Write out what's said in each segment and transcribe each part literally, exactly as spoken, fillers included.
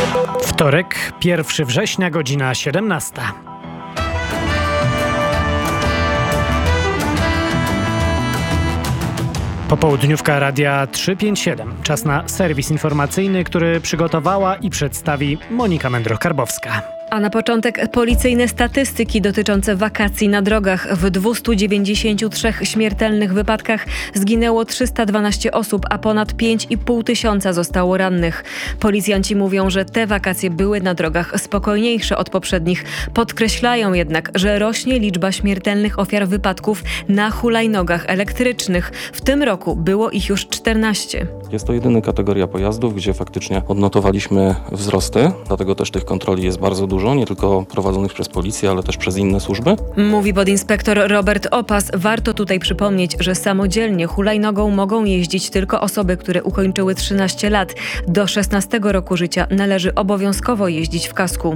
Wtorek, pierwszego września, godzina siedemnasta. Popołudniówka Radia trzysta pięćdziesiąt siedem. Czas na serwis informacyjny, który przygotowała i przedstawi Monika Mędroch-Karbowska. A na początek policyjne statystyki dotyczące wakacji na drogach. W dwustu dziewięćdziesięciu trzech śmiertelnych wypadkach zginęło trzysta dwanaście osób, a ponad pięć i pół tysiąca zostało rannych. Policjanci mówią, że te wakacje były na drogach spokojniejsze od poprzednich. Podkreślają jednak, że rośnie liczba śmiertelnych ofiar wypadków na hulajnogach elektrycznych. W tym roku było ich już czternaście. Jest to jedyna kategoria pojazdów, gdzie faktycznie odnotowaliśmy wzrosty, dlatego też tych kontroli jest bardzo dużo. Dużo, nie tylko prowadzonych przez policję, ale też przez inne służby. Mówi podinspektor Robert Opas. Warto tutaj przypomnieć, że samodzielnie hulajnogą mogą jeździć tylko osoby, które ukończyły trzynaście lat. Do szesnastego roku życia należy obowiązkowo jeździć w kasku.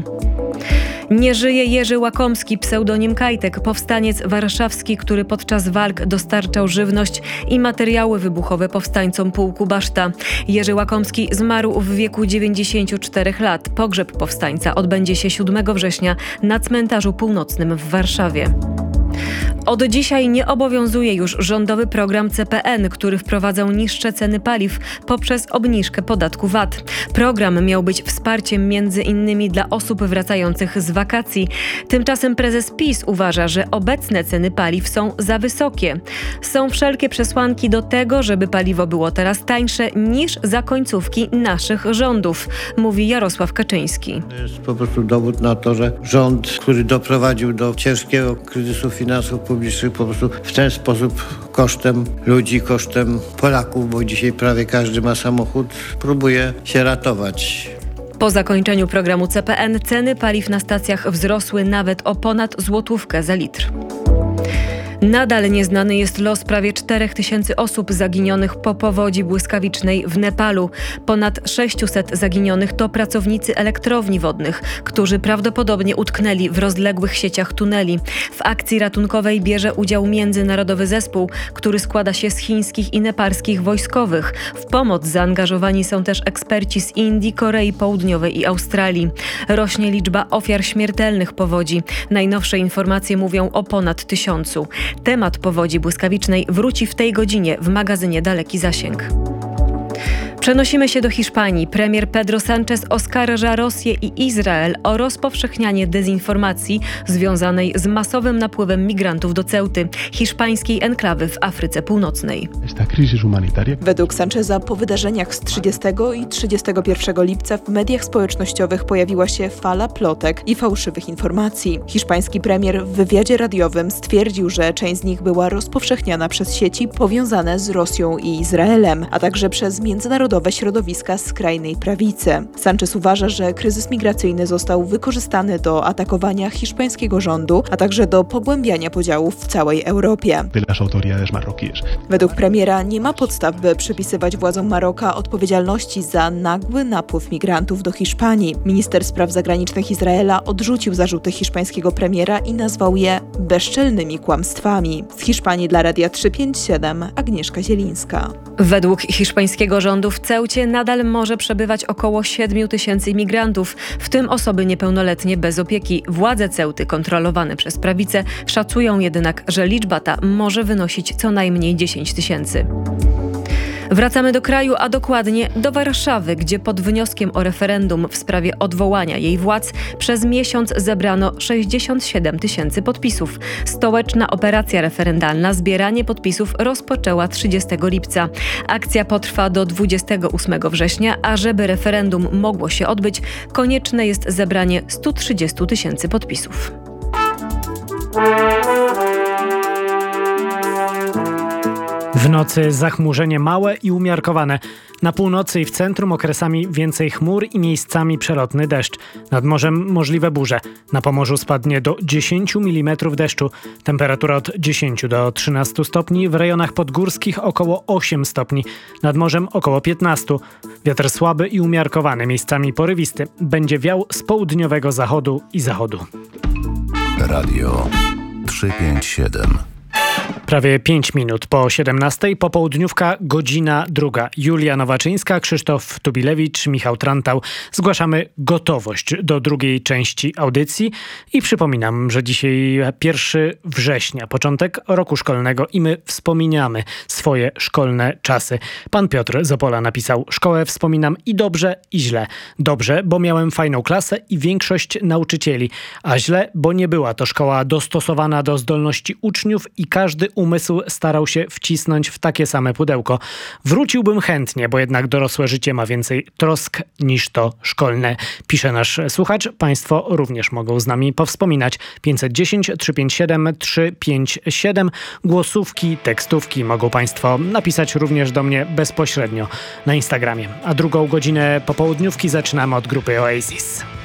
Nie żyje Jerzy Łakomski, pseudonim Kajtek, powstaniec warszawski, który podczas walk dostarczał żywność i materiały wybuchowe powstańcom pułku Baszta. Jerzy Łakomski zmarł w wieku dziewięćdziesięciu czterech lat. Pogrzeb powstańca odbędzie się siódmego września na cmentarzu północnym w Warszawie. Od dzisiaj nie obowiązuje już rządowy program C P N, który wprowadzał niższe ceny paliw poprzez obniżkę podatku V A T. Program miał być wsparciem między innymi dla osób wracających z wakacji. Tymczasem prezes PiS uważa, że obecne ceny paliw są za wysokie. Są wszelkie przesłanki do tego, żeby paliwo było teraz tańsze niż za końcówki naszych rządów, mówi Jarosław Kaczyński. To jest po prostu dowód na to, że rząd, który doprowadził do ciężkiego kryzysu finansów publicznych, po prostu w ten sposób kosztem ludzi, kosztem Polaków, bo dzisiaj prawie każdy ma samochód, próbuje się ratować. Po zakończeniu programu C P N ceny paliw na stacjach wzrosły nawet o ponad złotówkę za litr. Nadal nieznany jest los prawie czterech tysięcy osób zaginionych po powodzi błyskawicznej w Nepalu. Ponad sześciuset zaginionych to pracownicy elektrowni wodnych, którzy prawdopodobnie utknęli w rozległych sieciach tuneli. W akcji ratunkowej bierze udział międzynarodowy zespół, który składa się z chińskich i nepalskich wojskowych. W pomoc zaangażowani są też eksperci z Indii, Korei Południowej i Australii. Rośnie liczba ofiar śmiertelnych powodzi. Najnowsze informacje mówią o ponad tysiącu. Temat powodzi błyskawicznej wróci w tej godzinie w magazynie Daleki Zasięg. Przenosimy się do Hiszpanii. Premier Pedro Sánchez oskarża Rosję i Izrael o rozpowszechnianie dezinformacji związanej z masowym napływem migrantów do Ceuty, hiszpańskiej enklawy w Afryce Północnej. Według Sáncheza po wydarzeniach z trzydziestego i trzydziestego pierwszego lipca w mediach społecznościowych pojawiła się fala plotek i fałszywych informacji. Hiszpański premier w wywiadzie radiowym stwierdził, że część z nich była rozpowszechniana przez sieci powiązane z Rosją i Izraelem, a także przez międzynarodowe środowiska skrajnej prawicy. Sánchez uważa, że kryzys migracyjny został wykorzystany do atakowania hiszpańskiego rządu, a także do pogłębiania podziałów w całej Europie. Według premiera nie ma podstaw, by przypisywać władzom Maroka odpowiedzialności za nagły napływ migrantów do Hiszpanii. Minister spraw zagranicznych Izraela odrzucił zarzuty hiszpańskiego premiera i nazwał je bezczelnymi kłamstwami. Z Hiszpanii dla Radia trzysta pięćdziesiąt siedem Agnieszka Zielińska. Według hiszpańskiego rządu w Ceucie nadal może przebywać około siedmiu tysięcy imigrantów, w tym osoby niepełnoletnie bez opieki. Władze Ceuty kontrolowane przez prawicę szacują jednak, że liczba ta może wynosić co najmniej dziesięć tysięcy. Wracamy do kraju, a dokładnie do Warszawy, gdzie pod wnioskiem o referendum w sprawie odwołania jej władz przez miesiąc zebrano sześćdziesiąt siedem tysięcy podpisów. Stołeczna operacja referendalna zbieranie podpisów rozpoczęła trzydziestego lipca. Akcja potrwa do dwudziestego ósmego września, a żeby referendum mogło się odbyć, konieczne jest zebranie stu trzydziestu tysięcy podpisów. W nocy zachmurzenie małe i umiarkowane. Na północy i w centrum okresami więcej chmur i miejscami przelotny deszcz. Nad morzem możliwe burze. Na Pomorzu spadnie do dziesięciu milimetrów deszczu. Temperatura od dziesięciu do trzynastu stopni. W rejonach podgórskich około ośmiu stopni. Nad morzem około piętnastu. Wiatr słaby i umiarkowany, miejscami porywisty. Będzie wiał z południowego zachodu i zachodu. Radio trzysta pięćdziesiąt siedem. Prawie pięć minut po siedemnastej, popołudniówka, godzina druga. Julia Nowaczyńska, Krzysztof Tubilewicz, Michał Trantał. Zgłaszamy gotowość do drugiej części audycji i przypominam, że dzisiaj pierwszego września, początek roku szkolnego i my wspominamy swoje szkolne czasy. Pan Piotr z Opola napisał: szkołę wspominam i dobrze, i źle. Dobrze, bo miałem fajną klasę i większość nauczycieli, a źle, bo nie była to szkoła dostosowana do zdolności uczniów i każdy umysł starał się wcisnąć w takie same pudełko. Wróciłbym chętnie, bo jednak dorosłe życie ma więcej trosk niż to szkolne. Pisze nasz słuchacz. Państwo również mogą z nami powspominać. pięćset dziesięć, trzysta pięćdziesiąt siedem, trzysta pięćdziesiąt siedem. Głosówki, tekstówki mogą Państwo napisać również do mnie bezpośrednio na Instagramie. A drugą godzinę popołudniówki zaczynamy od grupy Oasis.